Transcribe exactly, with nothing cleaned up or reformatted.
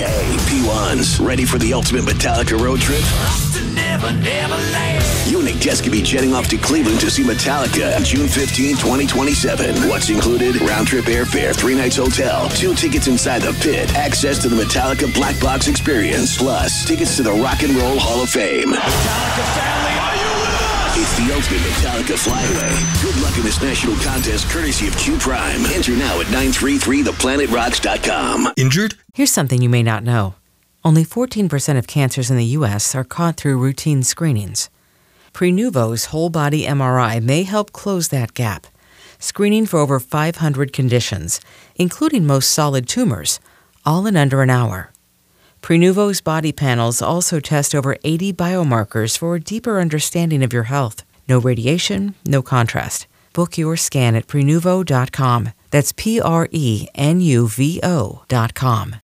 Hey, P ones, ready for the ultimate Metallica road trip? Never, never you and Nick Jess could be jetting off to Cleveland to see Metallica on June fifteenth, twenty twenty-seven. What's included? Round-trip airfare, three nights hotel, two tickets inside the pit, access to the Metallica Black Box experience, plus tickets to the Rock and Roll Hall of Fame. Metallica family, are you with us? It's the ultimate Metallica flyaway. Good luck in this national contest courtesy of Q Prime. Enter now at nine three three the planet rocks dot com. Injured? Here's something you may not know. Only fourteen percent of cancers in the U S are caught through routine screenings. Prenuvo's whole-body M R I may help close that gap, screening for over five hundred conditions, including most solid tumors, all in under an hour. Prenuvo's body panels also test over eighty biomarkers for a deeper understanding of your health. No radiation, no contrast. Book your scan at prenuvo dot com. That's P R E N U V O dot com.